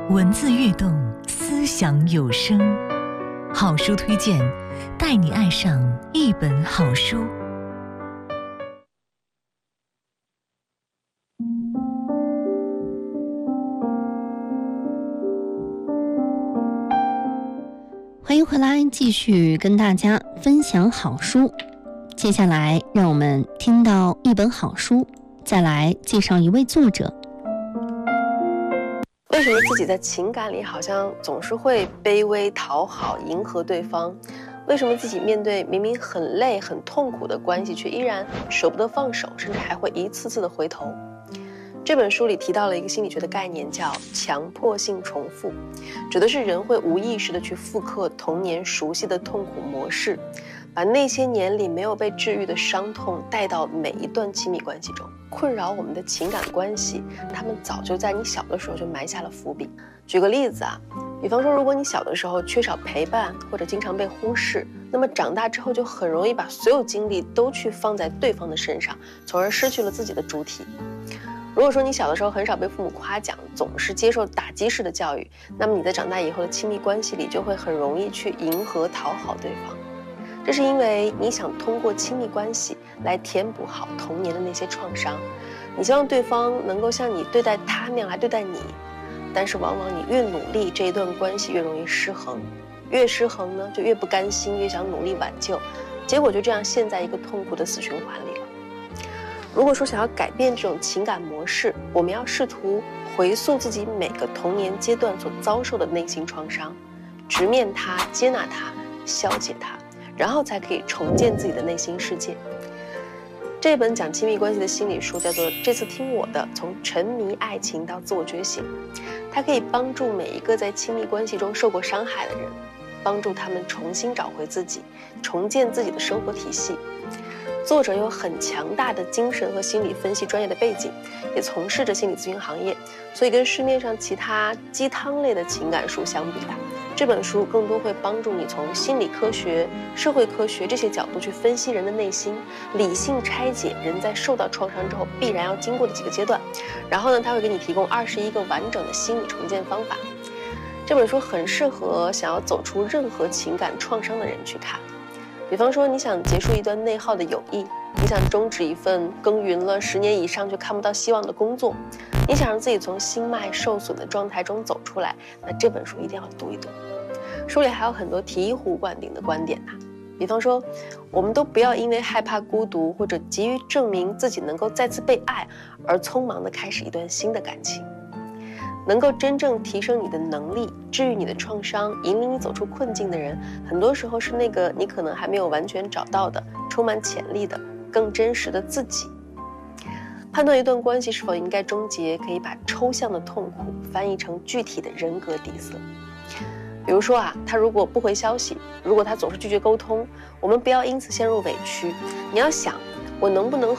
文字跃动，思想有声。好书推荐，带你爱上一本好书。 欢迎回来，继续跟大家分享好书。接下来让我们听到一本好书，再来介绍一位作者。 为什么自己在情感里好像总是会卑微讨好迎合对方？为什么自己面对明明很累很痛苦的关系却依然舍不得放手，甚至还会一次次的回头？这本书里提到了一个心理学的概念，叫强迫性重复，指的是人会无意识的去复刻童年熟悉的痛苦模式，把那些年里没有被治愈的伤痛带到每一段亲密关系中。困扰我们的情感关系，他们早就在你小的时候就埋下了伏笔。举个例子啊，比方说如果你小的时候缺少陪伴或者经常被忽视，那么长大之后就很容易把所有精力都去放在对方的身上，从而失去了自己的主体。如果说你小的时候很少被父母夸奖，总是接受打击式的教育，那么你在长大以后的亲密关系里就会很容易去迎合讨好对方。这是因为你想通过亲密关系来填补好童年的那些创伤，你希望对方能够像你对待他那样来对待你，但是往往你越努力，这一段关系越容易失衡，越失衡呢就越不甘心，越想努力挽救，结果就这样陷在一个痛苦的死循环里了。如果说想要改变这种情感模式，我们要试图回溯自己每个童年阶段所遭受的内心创伤，直面它，接纳它，消解它，然后才可以重建自己的内心世界。这本讲亲密关系的心理书叫做《这次听我的：从沉迷爱情到自我觉醒》，它可以帮助每一个在亲密关系中受过伤害的人，帮助他们重新找回自己，重建自己的生活体系。作者有很强大的精神和心理分析专业的背景，也从事着心理咨询行业，所以跟市面上其他鸡汤类的情感书相比啊，这本书更多会帮助你从心理科学、社会科学这些角度去分析人的内心，理性拆解人在受到创伤之后必然要经过的几个阶段，然后呢，它会给你提供21个完整的心理重建方法。这本书很适合想要走出任何情感创伤的人去看。比方说，你想结束一段内耗的友谊，你想终止一份耕耘了10年以上却看不到希望的工作，你想让自己从心脉受损的状态中走出来，那这本书一定要读一读。书里还有很多醍醐灌顶的观点呐，比方说，我们都不要因为害怕孤独或者急于证明自己能够再次被爱而匆忙地开始一段新的感情。能够真正提升你的能力，治愈你的创伤，引领你走出困境的人，很多时候是那个你可能还没有完全找到的充满潜力的更真实的自己。判断一段关系是否应该终结，可以把抽象的痛苦翻译成具体的人格底色。比如说啊，他如果不回消息，如果他总是拒绝沟通，我们不要因此陷入委屈，你要想，我能不能